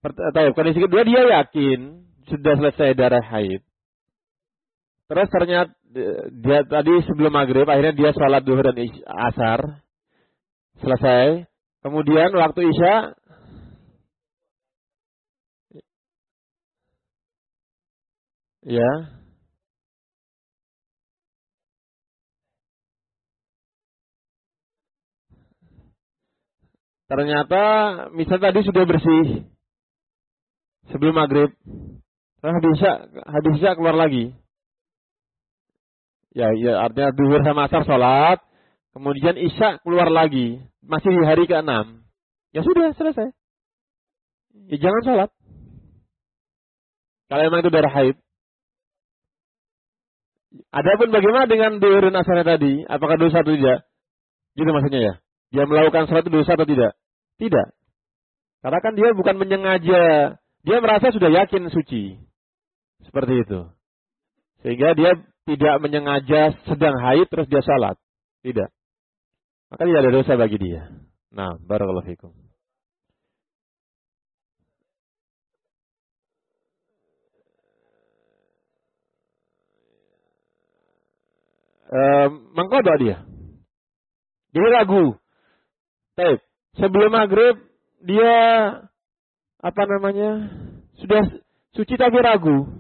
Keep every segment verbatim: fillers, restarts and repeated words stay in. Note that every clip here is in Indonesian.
Tahu, kondisi kedua dia yakin sudah selesai darah haid. Terus ternyata dia tadi sebelum maghrib akhirnya dia sholat duhur dan asar selesai. Kemudian waktu isya ya ternyata misal tadi sudah bersih sebelum maghrib. Terus habis isya, habis isya keluar lagi. Ya, ya artinya duhur sama asar sholat, kemudian isya keluar lagi, masih di hari keenam. Ya sudah selesai. Ya jangan sholat. Kalau memang itu darah haid. Adapun bagaimana dengan duhur dan asarnya tadi, apakah dosa atau tidak? Gitu maksudnya ya. Dia melakukan sholat itu dosa atau tidak? Tidak. Karena kan dia bukan menyengaja, dia merasa sudah yakin suci. Seperti itu. Sehingga dia tidak menyengaja sedang haid terus dia salat. Tidak. Maka tidak ada dosa bagi dia. Nah, barakallahu fikum. Ehm, mengkodok dia. Dia ragu. Baik. Sebelum maghrib dia apa namanya? Sudah suci tapi ragu.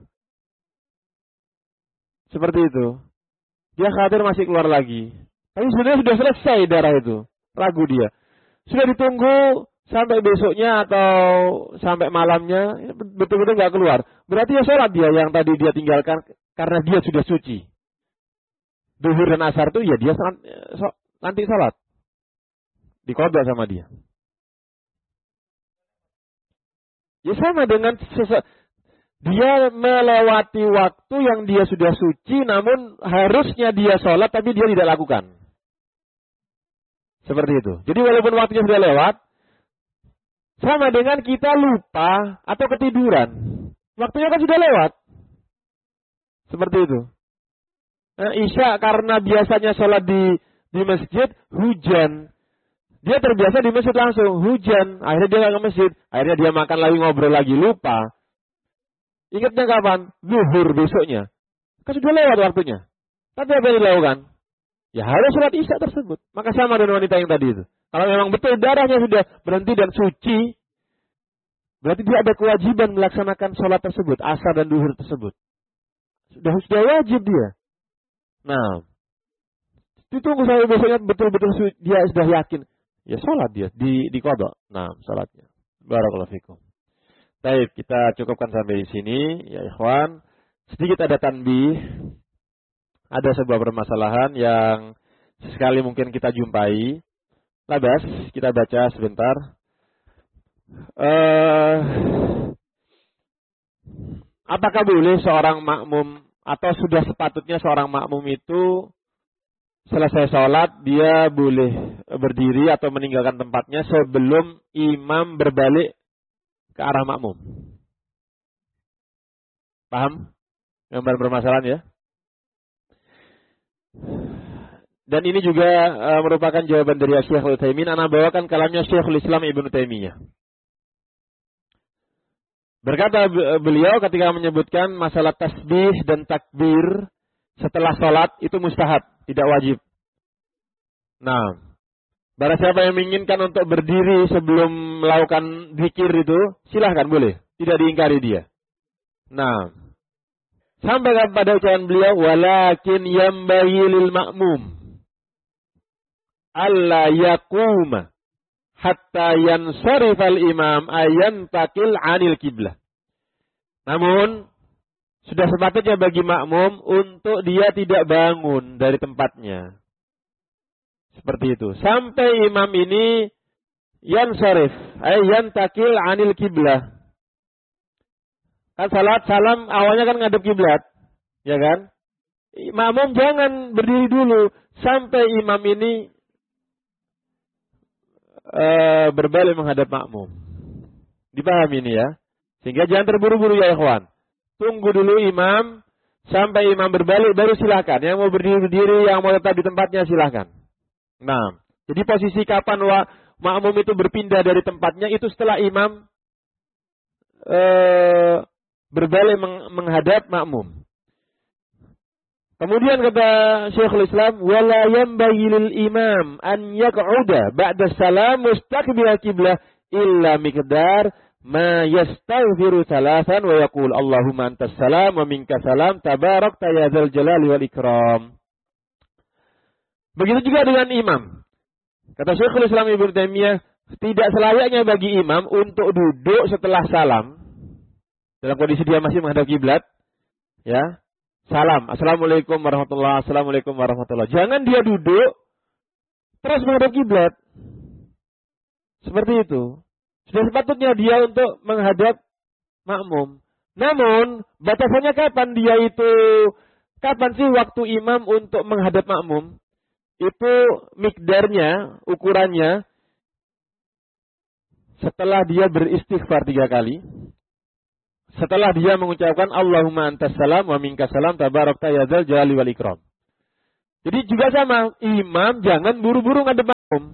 Seperti itu. Dia khawatir masih keluar lagi. Tapi sebenarnya sudah selesai darah itu. Ragu dia. Sudah ditunggu sampai besoknya atau sampai malamnya. Betul-betul nggak keluar. Berarti ya sholat dia yang tadi dia tinggalkan. Karena dia sudah suci. Duhur dan asar itu ya dia nanti sholat. Diqadha sama dia. Ya sama dengan sesuatu. Dia melewati waktu yang dia sudah suci, namun harusnya dia sholat, tapi dia tidak lakukan. Seperti itu. Jadi walaupun waktunya sudah lewat, sama dengan kita lupa atau ketiduran. Waktunya kan sudah lewat. Seperti itu. Nah, isya karena biasanya sholat di, di masjid, hujan. Dia terbiasa di masjid langsung, hujan. Akhirnya dia nggak ke masjid. Akhirnya dia makan lagi, ngobrol lagi, lupa. Ingatnya kapan? Zuhur besoknya. Kan sudah lewat waktunya. Tapi apa yang dilakukan? Ya harus sholat isya tersebut. Maka sama dengan wanita yang tadi itu. Kalau memang betul darahnya sudah berhenti dan suci, berarti dia ada kewajiban melaksanakan sholat tersebut, asar dan duhur tersebut. Sudah sudah wajib dia. Nah, ditunggu sampai besoknya betul-betul dia sudah yakin. Ya sholat dia di di qadha. Nah, sholatnya. Barakallahu fikum. Baik, kita cukupkan sampai di sini, ya ikhwan. Sedikit ada tanbih. Ada sebuah permasalahan yang sekali mungkin kita jumpai. Labas, kita baca sebentar. Uh, apakah boleh seorang makmum atau sudah sepatutnya seorang makmum itu selesai sholat dia boleh berdiri atau meninggalkan tempatnya sebelum imam berbalik ke arah makmum? Paham? Gambar permasalahan ya? Dan ini juga uh, merupakan jawaban dari Syekhul Utsaimin. Ana bawakan kalamnya Syekhul Islam Ibnu Taimiyah. Berkata beliau ketika menyebutkan masalah tasbih dan takbir setelah sholat itu mustahab, tidak wajib. Nah, barang siapa yang menginginkan untuk berdiri sebelum melakukan zikir itu, silahkan boleh. Tidak diingkari dia. Nah, sampai kepada ucapan beliau, walakin yambaghi lil ma'mum alla yaquma hatta yansarifal imam ayan takil anil kiblah. Namun, sudah sepatutnya bagi makmum untuk dia tidak bangun dari tempatnya. Seperti itu. Sampai imam ini yansarif, ayan takil anil kiblah. Kan salat salam awalnya kan ngadep kiblat, ya kan? Makmum jangan berdiri dulu sampai imam ini uh, berbalik menghadap makmum. Dipahami ini ya? Sehingga jangan terburu-buru ya ikhwan. Tunggu dulu imam sampai imam berbalik baru silakan. Yang mau berdiri berdiri, yang mau tetap di tempatnya silakan. Nah, jadi posisi kapan wa, makmum itu berpindah dari tempatnya itu setelah imam uh, berbalik meng- menghadap makmum. Kemudian kata Syekhul Islam, wala yanbaghi lil imam an yaq'uda ba'da salam mustaqbil qiblah illa miqdar ma yastaghfiru thalathan wa yaqul Allahumma antas salam wa minkas salam tabarakta ya dzal jalali wal ikram. Begitu juga dengan imam. Kata Syekhul Islam Ibnu Taimiyah, tidak selayaknya bagi imam untuk duduk setelah salam dalam kondisi dia masih menghadap kiblat, ya. Salam, assalamualaikum warahmatullah, assalamualaikum warahmatullah. Jangan dia duduk terus menghadap kiblat. Seperti itu. Sudah sepatutnya dia untuk menghadap makmum. Namun batasannya kapan dia itu, kapan sih waktu imam untuk menghadap makmum? Itu mikdarnya, ukurannya setelah dia beristighfar tiga kali. Setelah dia mengucapkan Allahumma antas salam wa minkas salam tabarakta ya dzal jalali wal ikram. Jadi juga sama, imam jangan buru-buru ngadep makmum.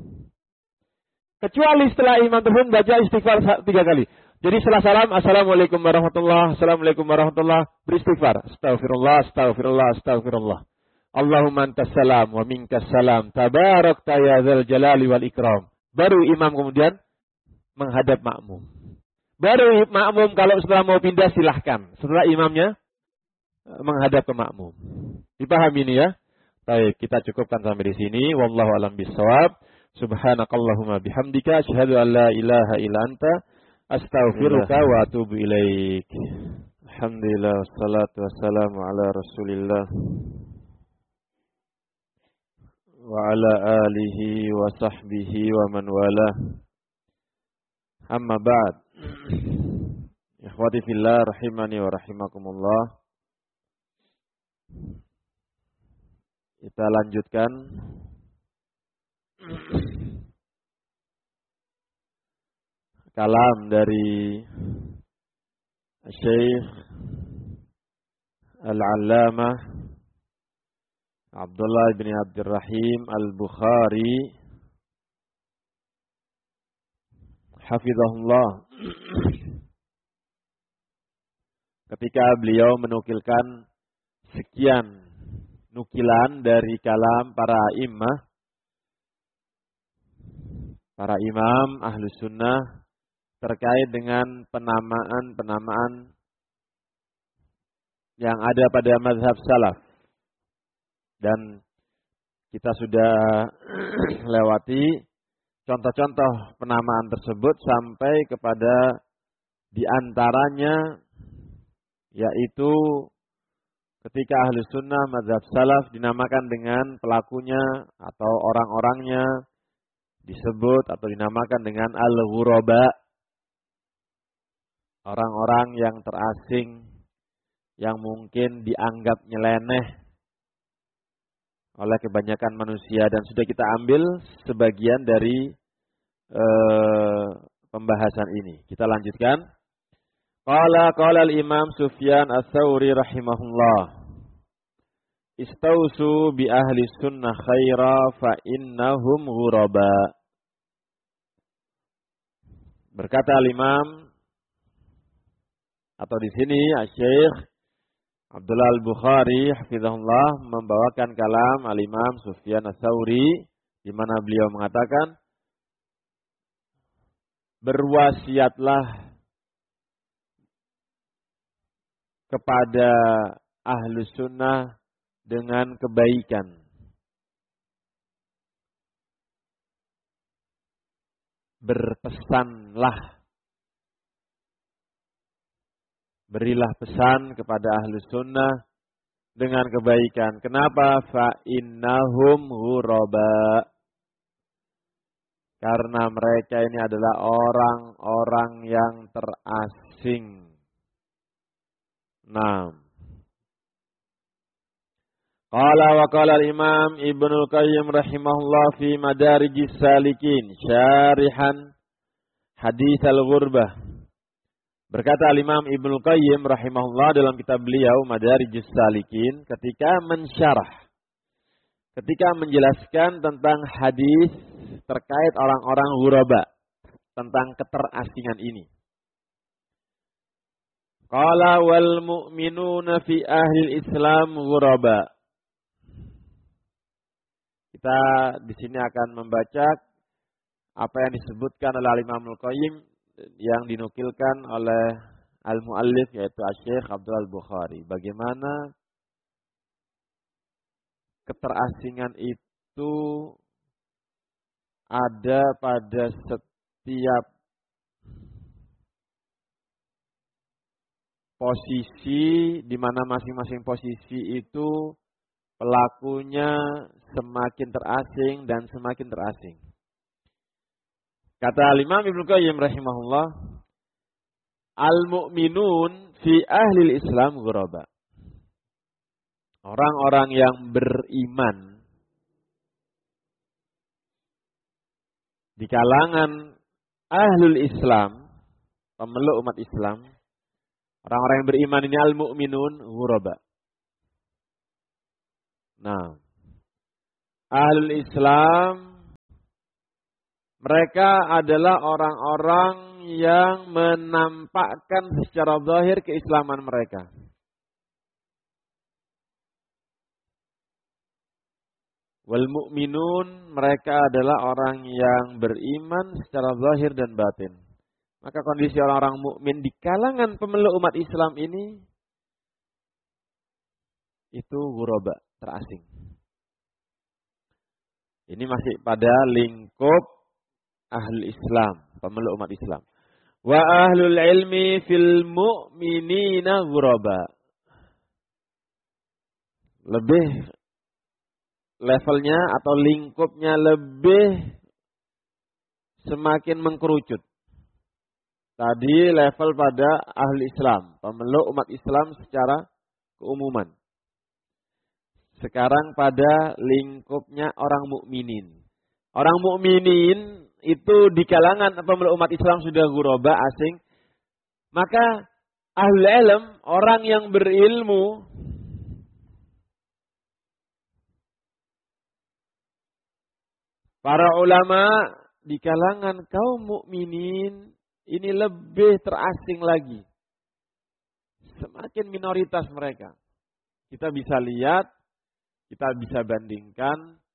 Kecuali setelah imam tersebut baca istighfar tiga kali. Jadi setelah salam, assalamualaikum warahmatullah, assalamualaikum warahmatullah, beristighfar. Astaghfirullah, astaghfirullah, astaghfirullah. Allahumma antas salam wa minkas salam tabarakta ya dzal jalali wal ikram. Baru imam kemudian menghadap makmum. Baru makmum kalau setelah mau pindah silahkan. Setelah imamnya menghadap ke makmum. Dipahami ini ya? Baik, kita cukupkan sampai di sini. Wallahu a'lam bishawab. Subhanakallahumma bihamdika asyhadu an la ilaha illa anta astaghfiruka wa atubu ilaik. Alhamdulillah wassalatu wassalamu ala Rasulillah wa ala alihi wa sahbihi wa man wala. Amma ba'd. Ikhwati fillah rahimani wa rahimakumullah. Kita lanjutkan kalam dari Syekh Al-Allamah Abdullah bin Abdurrahim Al-Bukhari hafizahullah, ketika beliau menukilkan sekian nukilan dari kalam para imam, para imam ahlus sunnah terkait dengan penamaan-penamaan yang ada pada mazhab salaf. Dan kita sudah lewati contoh-contoh penamaan tersebut sampai kepada diantaranya yaitu ketika ahli sunnah mazhab salaf dinamakan dengan pelakunya atau orang-orangnya disebut atau dinamakan dengan al-ghuraba, orang-orang yang terasing yang mungkin dianggap nyeleneh oleh kebanyakan manusia, dan sudah kita ambil sebagian dari uh, pembahasan ini. Kita lanjutkan. Qala qala al-Imam Sufyan Ats-Tsauri rahimahullah. Istausu bi ahli sunnah khaira fa innahum ghuraba. Berkata al-Imam atau di sini Syekh Abdullah Al-Bukhari hafizahullah membawakan kalam al-Imam Sufyan Ats-Tsauri di mana beliau mengatakan, berwasiatlah kepada ahlus sunnah dengan kebaikan. Berpesanlah, berilah pesan kepada ahlus sunnah dengan kebaikan. Kenapa? Fa innahum ghuraba. Karena mereka ini adalah orang-orang yang terasing. Nah. Qala wa qala al-Imam Ibnul Qayyim rahimahullah fi Madarijis Salikin syarihan hadits al-ghurbah. Berkata al-Imam Ibnul Qayyim rahimahullah dalam kitab beliau Madarijus Salikin ketika mensyarah, ketika menjelaskan tentang hadis terkait orang-orang ghuraba, tentang keterasingan ini. Qala wal mu'minuna fi ahli Islam ghuraba. Kita di sini akan membaca apa yang disebutkan oleh Imam Al-Qayyim yang dinukilkan oleh al-muallif yaitu Asy-Syaikh Abdul Al-Bukhari. Bagaimana keterasingan itu ada pada setiap posisi, di mana masing-masing posisi itu pelakunya semakin terasing dan semakin terasing. Kata Imam Ibnu Qayyim rahimahullah, al-mu'minun fi ahli Islam ghuraba. Orang-orang yang beriman di kalangan ahlul Islam, pemeluk umat Islam, orang-orang yang beriman ini al-mu'minun ghuraba. Nah, ahlul Islam mereka adalah orang-orang yang menampakkan secara zahir keislaman mereka. Wal mu'minun mereka adalah orang yang beriman secara zahir dan batin. Maka kondisi orang-orang mukmin di kalangan pemeluk umat Islam ini itu ghuraba, terasing. Ini masih pada lingkup ahli Islam, pemeluk umat Islam. Wa ahlul ilmi fil mu'minina ghuraba. Lebih levelnya atau lingkupnya lebih semakin mengkerucut. Tadi level pada ahli Islam, pemeluk umat Islam secara keumuman. Sekarang pada lingkupnya orang mukminin. Orang mukminin itu di kalangan pemeluk umat Islam sudah ghuraba, asing. Maka ahli ilm, orang yang berilmu, para ulama di kalangan kaum mukminin ini lebih terasing lagi. Semakin minoritas mereka. Kita bisa lihat, kita bisa bandingkan